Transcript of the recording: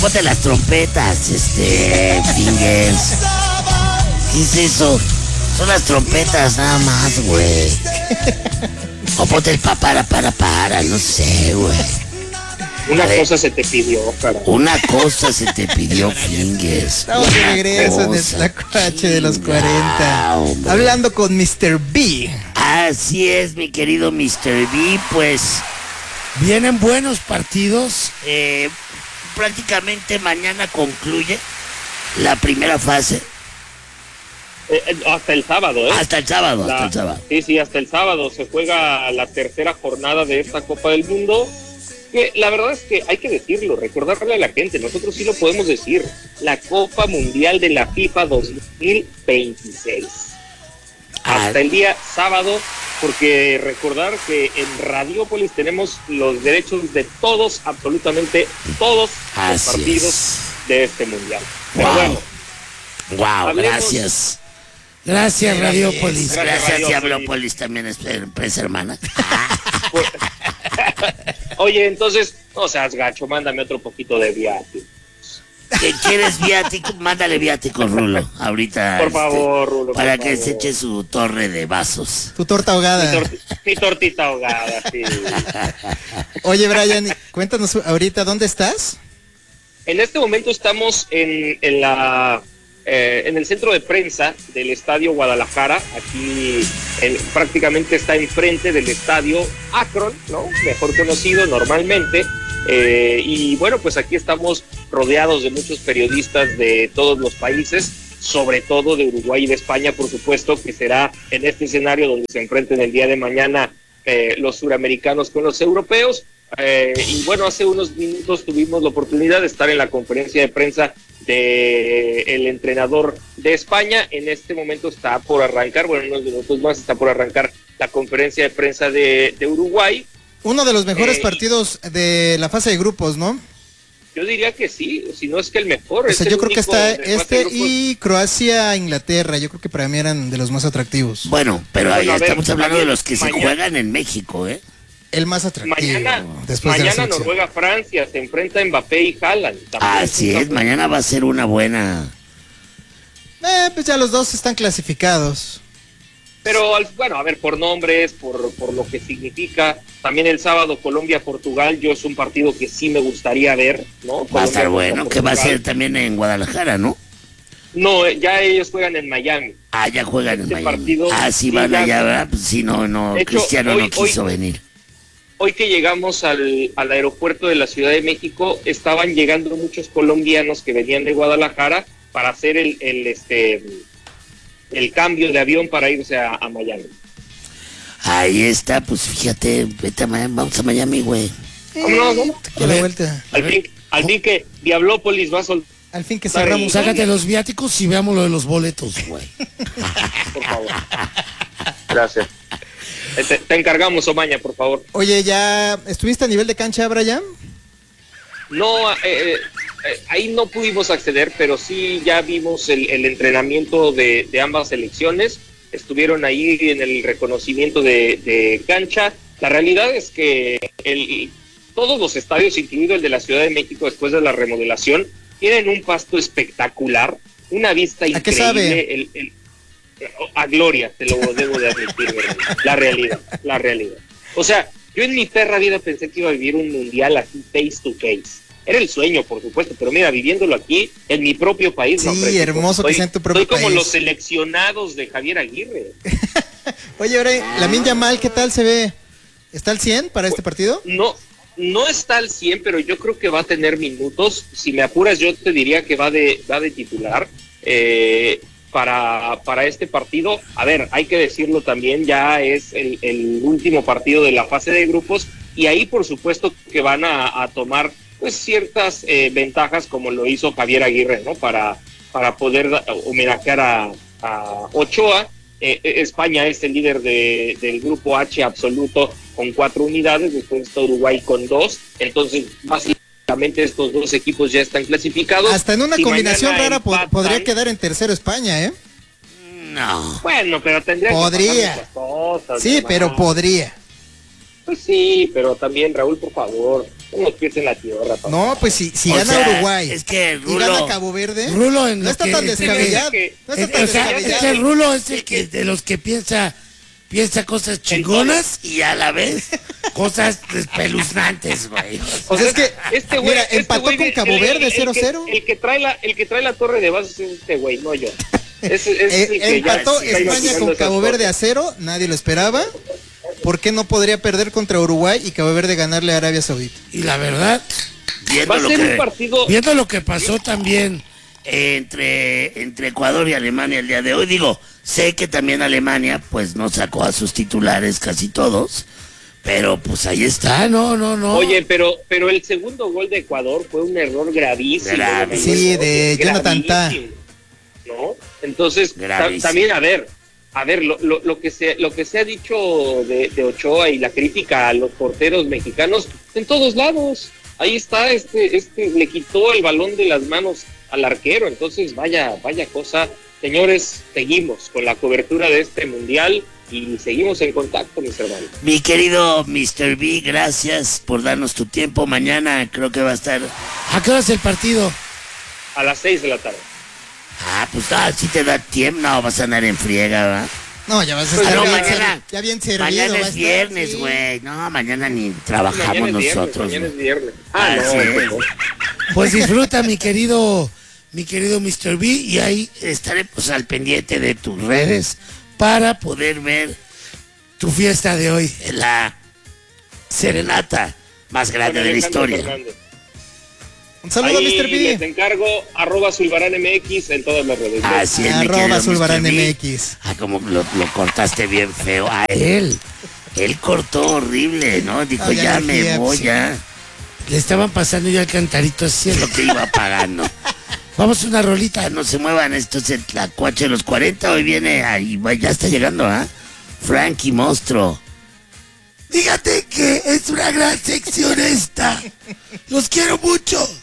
Ponte las trompetas, Fingers. ¿Qué es eso? Son las trompetas nada más, güey. O ponte el para, no sé, güey. Una cosa se te pidió, cara. Una cosa se te pidió, Fingers. Estamos de regreso en el Tlacuache de los 40. Hombre. Hablando con Mr. B. Así es, mi querido Mr. B, pues vienen buenos partidos. Prácticamente mañana concluye la primera fase. Hasta el sábado, ¿eh? Hasta el sábado. Sí, hasta el sábado se juega la tercera jornada de esta Copa del Mundo. Que la verdad es que hay que decirlo, recordarle a la gente, nosotros sí lo podemos decir, la Copa Mundial de la FIFA 2026. Hasta el día sábado, porque recordar que en Radiópolis tenemos los derechos de todos, absolutamente todos los partidos de este mundial. Pero bueno. Wow, gracias. Gracias, Radiópolis. Gracias, Diablópolis, también es empresa hermana. Oye, entonces, no seas gacho, mándame otro poquito de viático. ¿Quieres viático? Mándale viático, Rulo. Ahorita. Por favor, Rulo. Para que se eche su torre de vasos. Tu torta ahogada. Mi tortita ahogada, sí. Oye, Brian, cuéntanos ahorita, ¿dónde estás? En este momento estamos en el centro de prensa del Estadio Guadalajara. Aquí prácticamente está enfrente del Estadio Akron, ¿no? Mejor conocido normalmente. Y bueno, pues aquí estamos rodeados de muchos periodistas de todos los países, sobre todo de Uruguay y de España, por supuesto, que será en este escenario donde se enfrenten el día de mañana los suramericanos con los europeos. Y bueno, hace unos minutos tuvimos la oportunidad de estar en la conferencia de prensa del entrenador de España. En este momento está por arrancar, bueno, en unos minutos más está por arrancar la conferencia de prensa de Uruguay. Uno de los mejores partidos de la fase de grupos, ¿no? Yo diría que sí, si no es que el mejor. O sea, yo creo que está y Croacia-Inglaterra, yo creo que para mí eran de los más atractivos. Bueno, pero ahí estamos hablando de los que se juegan en México, ¿eh? El más atractivo. Mañana Noruega-Francia se enfrenta Mbappé y Haaland. Así es, mañana va a ser una buena. Pues ya los dos están clasificados. Pero bueno, a ver, por nombres, por lo que significa. También el sábado Colombia-Portugal, yo es un partido que sí me gustaría ver, ¿no? Va a estar bueno, que va a ser también en Guadalajara, ¿no? No, ya ellos juegan en Miami. Ya juegan en Miami. Partido, sí van allá, ¿verdad? Pues sí, no, hecho, Cristiano no quiso venir. Hoy que llegamos al aeropuerto de la Ciudad de México, estaban llegando muchos colombianos que venían de Guadalajara para hacer el cambio de avión para irse a Miami. Ahí está, pues fíjate, vete a Miami, vamos a Miami, güey. Vámonos. A la vuelta. Al fin que Diablópolis va a soltar. Al fin que cerramos. Sácate los viáticos y veamos lo de los boletos, güey. Por favor. Gracias. Te encargamos, Omaña, por favor. Oye, ¿ya estuviste a nivel de cancha, Brian? No, ahí no pudimos acceder, pero sí ya vimos el entrenamiento de ambas selecciones. Estuvieron ahí en el reconocimiento de cancha. La realidad es que todos los estadios, incluido el de la Ciudad de México, después de la remodelación, tienen un pasto espectacular, una vista increíble. ¿A qué sabe? A gloria, te lo debo de admitir, la realidad. O sea, yo en mi perra vida pensé que iba a vivir un mundial así face to face. Era el sueño, por supuesto, pero mira, viviéndolo aquí, en mi propio país. Sí, no, hermoso que sea en tu propio país. Soy como los seleccionados de Javier Aguirre. Oye, ahora, Lamine Yamal, ¿qué tal se ve? ¿Está al 100 para este partido? No está al 100, pero yo creo que va a tener minutos. Si me apuras, yo te diría que va de titular para este partido. A ver, hay que decirlo también, ya es el último partido de la fase de grupos, y ahí por supuesto que van a tomar pues ciertas ventajas, como lo hizo Javier Aguirre, ¿no? Para poder homenajear a Ochoa. España es el líder del grupo H absoluto con 4 unidades, después está Uruguay con 2, entonces básicamente estos dos equipos ya están clasificados. Hasta en una combinación rara podría quedar en tercero España, ¿eh? No. Bueno, pero tendría que pasar muchas cosas. Sí, pero podría. Pues sí, pero también, Raúl, por favor. Pon los pies en la tierra, papá. No, pues si O gana sea, Uruguay es que y gana Rulo, Cabo Verde, Rulo en no lo está que- tan es que- descabellado. No está tan O sea, es que descabellado. Rulo es el que de los que piensa cosas chingonas y a la vez cosas espeluznantes, güey. O sea, es que, mira, este empató güey, con Cabo Verde 0-0. El que trae la torre de bases es este güey, no yo. Es el que ya Empató está España imaginando con esas Cabo cosas. Verde a 0, nadie lo esperaba. ¿Por qué no podría perder contra Uruguay y Cabo Verde ganarle a Arabia Saudita? Y la verdad, viendo Va a lo ser un que partido. viendo lo que pasó también, entre Ecuador y Alemania el día de hoy, digo, sé que también Alemania pues no sacó a sus titulares casi todos, pero pues ahí está, no. Oye, pero el segundo gol de Ecuador fue un error gravísimo. Gravísimo. Sí, de Jonathan Tah. Gravísimo, ¿no? Entonces, Gravísimo. también a ver, lo que se ha dicho de Ochoa y la crítica a los porteros mexicanos en todos lados. Ahí está, le quitó el balón de las manos al arquero, entonces vaya cosa. Señores, seguimos con la cobertura de este mundial y seguimos en contacto, mis hermanos. Mi querido Mr. B, gracias por darnos tu tiempo. Mañana creo que va a estar. ¿a qué hora es el partido? A las 6 de la tarde. Pues si te da tiempo, no vas a andar en friega, ¿verdad? No, ya vas a Pues estar no, bien, mañana- ya bien servido. Mañana va a es estar, viernes, sí. güey. No, mañana ni trabajamos Mañana es viernes, nosotros. mañana es güey. viernes. Así no, es. no. Pues disfruta, mi querido Mr. B, y ahí Estaremos al pendiente de tus redes para poder ver tu fiesta de hoy. la serenata más grande Con de la Alejandro historia. Fernández. Un saludo a Ahí Mr. les B. encargo @sulbaranmx en todas las redes. Así es, mi Arroba querido Zulbarán Mr. B. MX. Como lo cortaste bien feo a él. Él cortó horrible, ¿no? Dijo, Ah, ya ya no me quiere, voy, sí. ya. Le estaban pasando ya el cantarito así. Es lo que iba pagando. Vamos a una rolita. No se muevan, esto es el Tlacuache de los 40. Hoy viene, ahí ya está llegando, ¿ah? Frankie Monstruo. Fíjate que es una gran sección esta. Los quiero mucho.